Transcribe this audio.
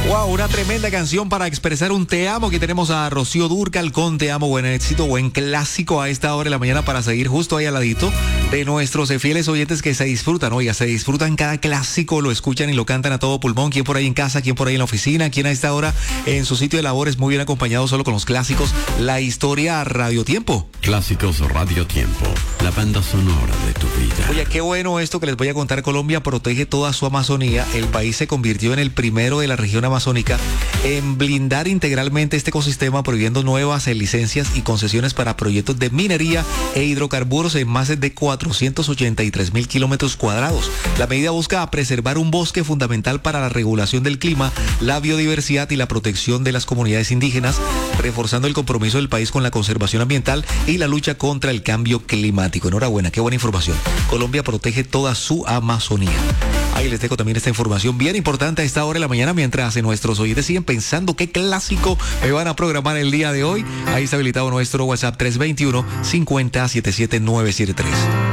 Wow, una tremenda canción para expresar un te amo. Que tenemos a Rocío Dúrcal con Te amo, buen éxito, buen clásico a esta hora de la mañana para seguir justo ahí al ladito de nuestros fieles oyentes que se disfrutan, oiga, se disfrutan cada clásico, lo escuchan y lo cantan a todo pulmón. Quien por ahí en casa, quien por ahí en la oficina, quien a esta hora en su sitio de labores muy bien acompañado solo con los clásicos. La historia Radio Tiempo. Clásicos Radio Tiempo, la banda sonora de tu vida. Oye, qué bueno esto que les voy a contar. Colombia protege toda su Amazonía. El país se convirtió en el primero de la región amazónica en blindar integralmente este ecosistema, prohibiendo nuevas licencias y concesiones para proyectos de minería e hidrocarburos en más de 483,000 kilómetros cuadrados. La medida busca preservar un bosque fundamental para la regulación del clima, la biodiversidad y la protección de las comunidades indígenas, reforzando el compromiso del país con la conservación ambiental y la lucha contra el cambio climático. Enhorabuena, qué buena información. Colombia protege toda su Amazonía. Ahí les dejo también esta información bien importante a esta hora de la mañana, mientras nuestros oyentes siguen pensando qué clásico me van a programar el día de hoy. Ahí está habilitado nuestro WhatsApp 321-50-77973.